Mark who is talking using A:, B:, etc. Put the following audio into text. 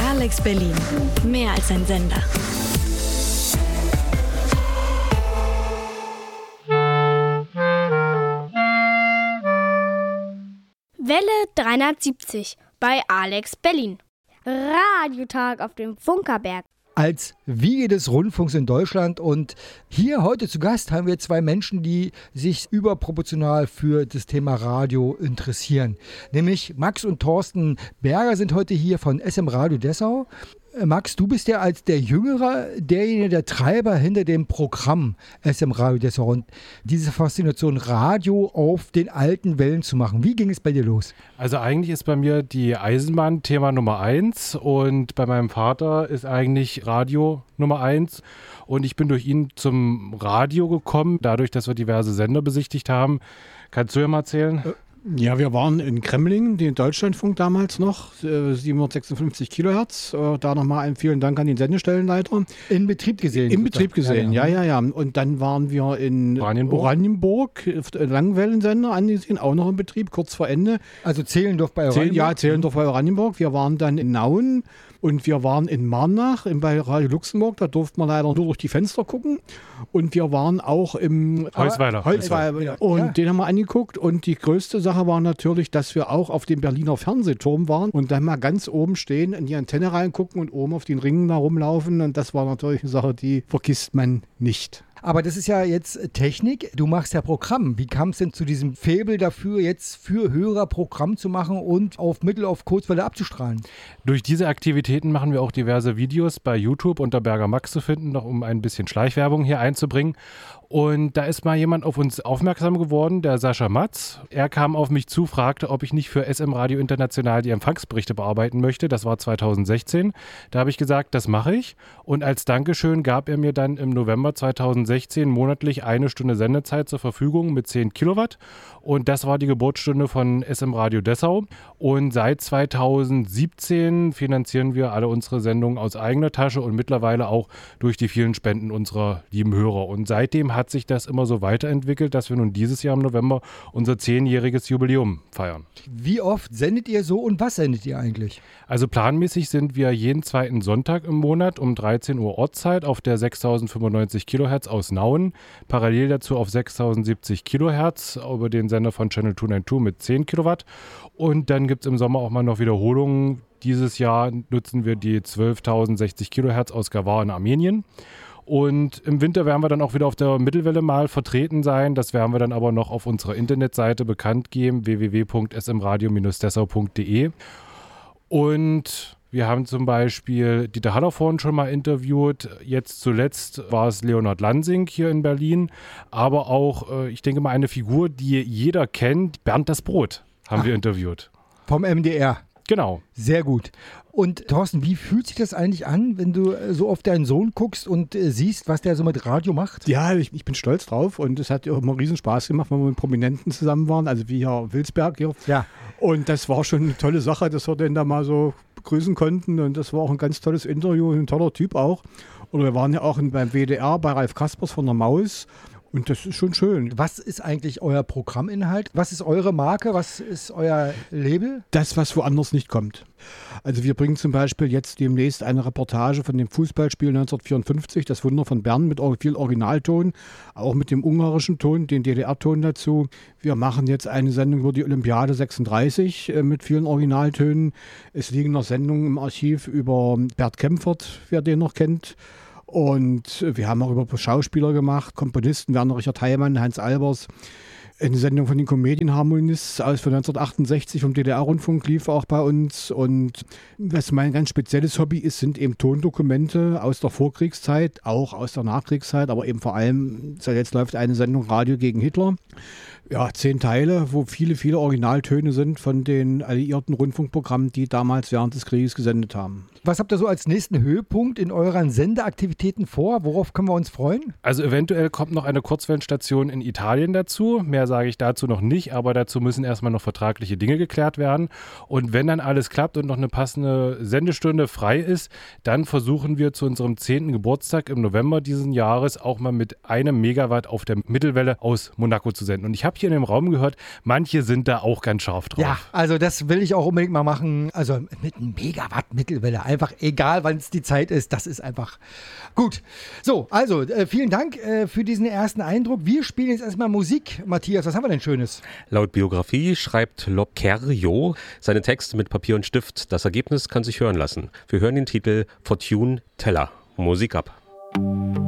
A: Alex Berlin. Mehr als ein Sender.
B: Welle 370 bei Alex Berlin. Radiotag auf dem Funkerberg.
C: Als Wiege des Rundfunks in Deutschland. Und hier heute zu Gast haben wir zwei Menschen, die sich überproportional für das Thema Radio interessieren. Nämlich Max und Thorsten Berger sind heute hier von SM Radio Dessau. Max, du bist ja als der Jüngere derjenige, der Treiber hinter dem Programm SM Radio Dessau und diese Faszination Radio auf den alten Wellen zu machen. Wie ging es bei dir los?
D: Also eigentlich ist bei mir die Eisenbahn Thema Nummer 1 und bei meinem Vater ist eigentlich Radio Nummer 1 und ich bin durch ihn zum Radio gekommen, dadurch, dass wir diverse Sender besichtigt haben. Kannst du ja mal erzählen?
E: Ja, wir waren in Kremlingen, den Deutschlandfunk damals noch, 756 Kilohertz. Da nochmal einen vielen Dank an den Sendestellenleiter.
C: In Betrieb gesehen?
E: In Betrieb gesehen, ja. Und dann waren wir in Oranienburg, Langwellensender angesehen, auch noch in Betrieb, kurz vor Ende.
C: Also Zehlendorf bei Oranienburg?
E: Ja, Zehlendorf bei Oranienburg. Wir waren dann in Nauen. Und wir waren in Marnach bei Radio Luxemburg, da durften wir leider nur durch die Fenster gucken. Und wir waren auch im
D: Holzweiler.
E: Und den haben wir angeguckt. Und die größte Sache war natürlich, dass wir auch auf dem Berliner Fernsehturm waren und dann mal ganz oben stehen, in die Antenne reingucken und oben auf den Ringen da rumlaufen. Und das war natürlich eine Sache, die vergisst man nicht.
C: Aber das ist ja jetzt Technik. Du machst ja Programm. Wie kam es denn zu diesem Faible dafür, jetzt für Hörer Programm zu machen und auf Mittel- auf Kurzwelle abzustrahlen?
D: Durch diese Aktivitäten machen wir auch diverse Videos bei YouTube unter Berger Max zu finden, noch um ein bisschen Schleichwerbung hier einzubringen. Und da ist mal jemand auf uns aufmerksam geworden, der Sascha Matz. Er kam auf mich zu, fragte, ob ich nicht für SM Radio International die Empfangsberichte bearbeiten möchte. Das war 2016. Da habe ich gesagt, das mache ich. Und als Dankeschön gab er mir dann im November 2016 monatlich 1 Stunde Sendezeit zur Verfügung mit 10 Kilowatt. Und das war die Geburtsstunde von SM Radio Dessau. Und seit 2017 finanzieren wir alle unsere Sendungen aus eigener Tasche und mittlerweile auch durch die vielen Spenden unserer lieben Hörer. Und seitdem hat sich das immer so weiterentwickelt, dass wir nun dieses Jahr im November unser 10-jähriges Jubiläum feiern.
C: Wie oft sendet ihr so und was sendet ihr eigentlich?
D: Also planmäßig sind wir jeden zweiten Sonntag im Monat um 13 Uhr Ortszeit auf der 6095 Kilohertz aus Nauen. Parallel dazu auf 6070 Kilohertz über den Sender von Channel 292 mit 10 Kilowatt. Und dann gibt es im Sommer auch mal noch Wiederholungen. Dieses Jahr nutzen wir die 12.060 Kilohertz aus Gavar in Armenien. Und im Winter werden wir dann auch wieder auf der Mittelwelle mal vertreten sein. Das werden wir dann aber noch auf unserer Internetseite bekannt geben, www.smradio-dessau.de. Und wir haben zum Beispiel Dieter Hallervorden schon mal interviewt. Jetzt zuletzt war es Leonhard Lansing hier in Berlin. Aber auch, ich denke mal, eine Figur, die jeder kennt, Bernd das Brot, haben wir interviewt.
C: Vom MDR.
D: Genau.
C: Sehr gut. Und Thorsten, wie fühlt sich das eigentlich an, wenn du so auf deinen Sohn guckst und siehst, was der so mit Radio macht?
E: Ja, ich bin stolz drauf und es hat immer riesen Spaß gemacht, wenn wir mit Prominenten zusammen waren, also wie Herr Wilsberg hier. Ja. Und das war schon eine tolle Sache, dass wir den da mal so begrüßen konnten und das war auch ein ganz tolles Interview, ein toller Typ auch. Und wir waren ja auch beim WDR bei Ralf Kaspers von der Maus. Und das ist schon schön.
C: Was ist eigentlich euer Programminhalt? Was ist eure Marke? Was ist euer Label?
E: Das, was woanders nicht kommt. Also wir bringen zum Beispiel jetzt demnächst eine Reportage von dem Fußballspiel 1954, das Wunder von Bern mit viel Originalton, auch mit dem ungarischen Ton, den DDR-Ton dazu. Wir machen jetzt eine Sendung über die Olympiade 36 mit vielen Originaltönen. Es liegen noch Sendungen im Archiv über Bert Kempfert, wer den noch kennt. Und wir haben auch über Schauspieler gemacht, Komponisten, Werner Richard Heimann, Hans Albers. Eine Sendung von den Comedian-Harmonists aus von 1968 vom DDR-Rundfunk lief auch bei uns. Und was mein ganz spezielles Hobby ist, sind eben Tondokumente aus der Vorkriegszeit, auch aus der Nachkriegszeit, aber eben vor allem, jetzt läuft eine Sendung Radio gegen Hitler. Ja, 10 Teile, wo viele Originaltöne sind von den alliierten Rundfunkprogrammen, die damals während des Krieges gesendet haben.
C: Was habt ihr so als nächsten Höhepunkt in euren Sendeaktivitäten vor? Worauf können wir uns freuen?
D: Also eventuell kommt noch eine Kurzwellenstation in Italien dazu. Mehr sage ich dazu noch nicht, aber dazu müssen erstmal noch vertragliche Dinge geklärt werden. Und wenn dann alles klappt und noch eine passende Sendestunde frei ist, dann versuchen wir zu unserem 10. Geburtstag im November diesen Jahres auch mal mit 1 Megawatt auf der Mittelwelle aus Monaco zu senden. Und ich habe hier in dem Raum gehört, manche sind da auch ganz scharf drauf.
C: Ja, also das will ich auch unbedingt mal machen. Also mit einem Megawatt Mittelwelle. Einfach egal, wann es die Zeit ist. Das ist einfach gut. So, also vielen Dank für diesen ersten Eindruck. Wir spielen jetzt erstmal Musik. Matthias, was haben wir denn Schönes?
F: Laut Biografie schreibt Lopkerio seine Texte mit Papier und Stift. Das Ergebnis kann sich hören lassen. Wir hören den Titel Fortune Teller. Musik ab.